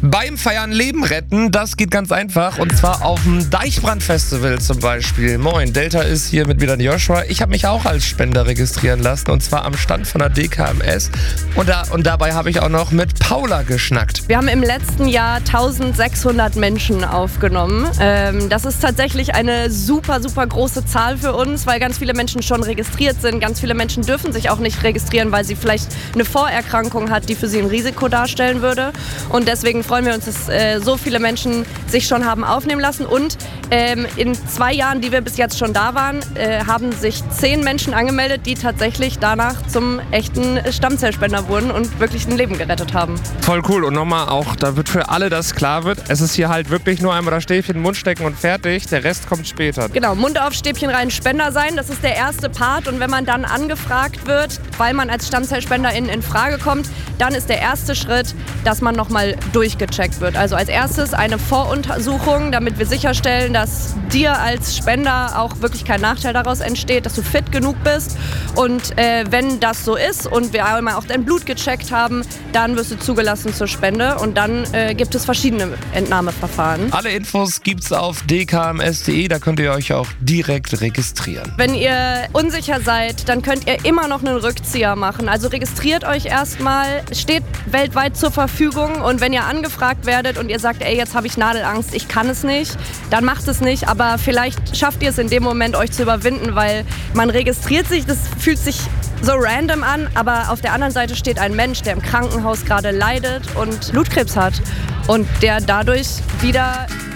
Beim Feiern Leben retten, das geht ganz einfach. Und zwar auf dem Deichbrand-Festival zum Beispiel. Moin, Delta ist hier mit mir, Joshua. Ich habe mich auch als Spender registrieren lassen. Und zwar am Stand von der DKMS. Und dabei habe ich auch noch mit Paula geschnackt. Wir haben im letzten Jahr 1600 Menschen aufgenommen. Das ist tatsächlich eine super, super große Zahl für uns, weil ganz viele Menschen schon registriert sind. Ganz viele Menschen dürfen sich auch nicht registrieren, weil sie vielleicht eine Vorerkrankung hat, die für sie ein Risiko darstellen würde. Und deswegen freuen wir uns, dass so viele Menschen sich schon haben aufnehmen lassen. Und in 2 Jahren, die wir bis jetzt schon da waren, haben sich 10 Menschen angemeldet, die tatsächlich danach zum echten Stammzellspender wurden und wirklich ein Leben gerettet haben. Voll cool. Und nochmal auch, damit für alle das klar wird, es ist hier halt wirklich nur einmal das Stäbchen in den Mund stecken und fertig. Der Rest kommt später. Genau, Mund auf, Stäbchen rein, Spender sein. Das ist der erste Part. Und wenn man dann angefragt wird, weil man als Stammzellspenderin in Frage kommt, dann ist der erste Schritt, dass man nochmal durchgecheckt wird. Also als erstes eine Voruntersuchung, damit wir sicherstellen, dass dir als Spender auch wirklich kein Nachteil daraus entsteht, dass du fit genug bist. Und wenn das so ist und wir einmal auch dein Blut gecheckt haben, dann wirst du zugelassen zur Spende und dann gibt es verschiedene Entnahmeverfahren. Alle Infos gibt's auf dkms.de, da könnt ihr euch auch direkt registrieren. Wenn ihr unsicher seid, dann könnt ihr immer noch einen Rückzieher machen. Also registriert euch erstmal, steht weltweit zur Verfügung und wenn ihr angefragt werdet und ihr sagt, ey, jetzt habe ich Nadelangst, ich kann es nicht, dann macht es nicht, aber vielleicht schafft ihr es in dem Moment, euch zu überwinden, weil man registriert sich, das fühlt sich so random an, aber auf der anderen Seite steht ein Mensch, der im Krankenhaus gerade leidet und Blutkrebs hat und der dadurch wieder